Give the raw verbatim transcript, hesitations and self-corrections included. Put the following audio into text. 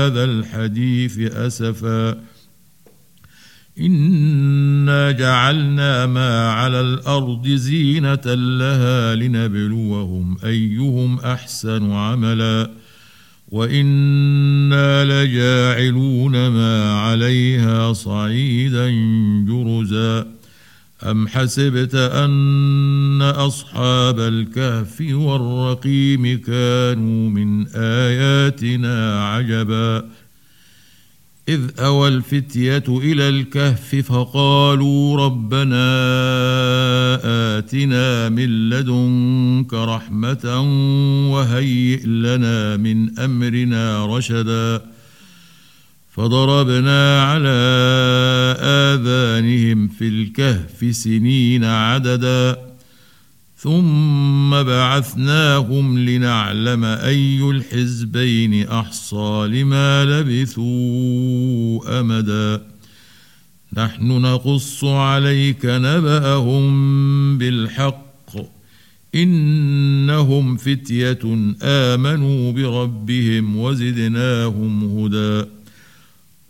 هذا الحديث أسفا إنا جعلنا ما على الأرض زينة لها لنبلوهم أيهم أحسن عملا وإنا لجاعلون ما عليها صعيدا جرزا أم حسبت أن أصحاب الكهف والرقيم كانوا من آياتنا عجبا إذ أوى الفتية إلى الكهف فقالوا ربنا آتنا من لدنك رحمة وهيئ لنا من أمرنا رشدا فضربنا على آذانهم في الكهف سنين عددا ثم بعثناهم لنعلم أي الحزبين أحصى لما لبثوا أمدا نحن نقص عليك نبأهم بالحق إنهم فتية آمنوا بربهم وزدناهم هدى